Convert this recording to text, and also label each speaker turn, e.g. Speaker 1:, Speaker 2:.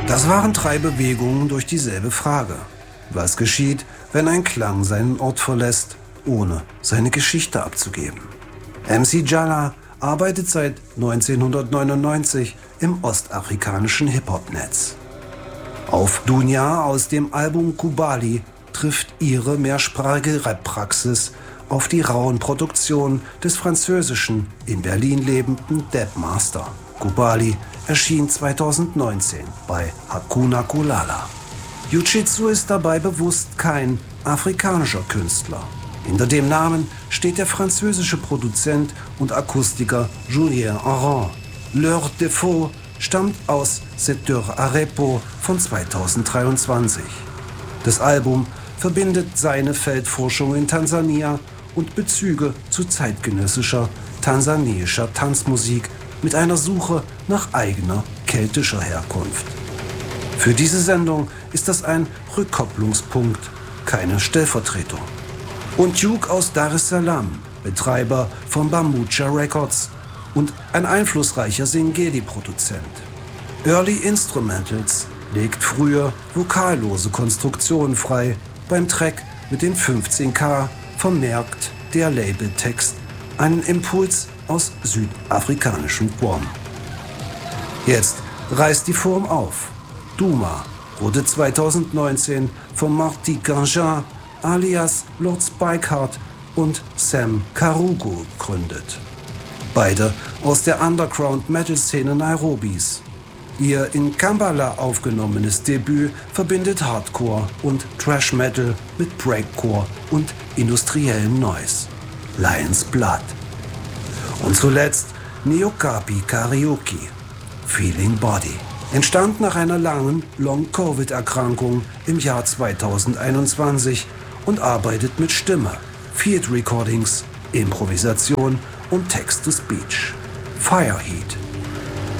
Speaker 1: Das waren 3 Bewegungen durch dieselbe Frage. Was geschieht, wenn ein Klang seinen Ort verlässt, ohne seine Geschichte abzugeben? MC Jalla arbeitet seit 1999 im ostafrikanischen Hip-Hop-Netz. Auf Dunya aus dem Album Kubali trifft ihre mehrsprachige Rap-Praxis auf die rauen Produktionen des französischen, in Berlin lebenden Debmaster. Kubali erschien 2019 bei Hakuna Kulala. Jiu-Jitsu ist dabei bewusst kein afrikanischer Künstler. Hinter dem Namen steht der französische Produzent und Akustiker Julien Aran. Leur Défaut stammt aus Secteur Arepo von 2023. Das Album verbindet seine Feldforschung in Tansania und Bezüge zu zeitgenössischer tansanischer Tanzmusik mit einer Suche nach eigener keltischer Herkunft. Für diese Sendung ist das ein Rückkopplungspunkt, keine Stellvertretung. Und Duke aus Dar es Salaam, Betreiber von Bambucha Records und ein einflussreicher Singeli-Produzent. Early Instrumentals legt früher vokallose Konstruktionen frei. Beim Track mit den 15K vermerkt der Labeltext einen Impuls aus südafrikanischem Guam. Jetzt reißt die Form auf. Duma wurde 2019 von Marty Gangin alias Lord Spikeheart und Sam Karugu gegründet. Beide aus der Underground-Metal-Szene Nairobis. Ihr in Kampala aufgenommenes Debüt verbindet Hardcore und Thrash Metal mit Breakcore und industriellem Noise. Lion's Blood. Und zuletzt Neokapi Karaoke, Feeling Body. Entstand nach einer langen Long-Covid-Erkrankung im Jahr 2021 und arbeitet mit Stimme, Field Recordings, Improvisation und Text-to-Speech. Fireheat.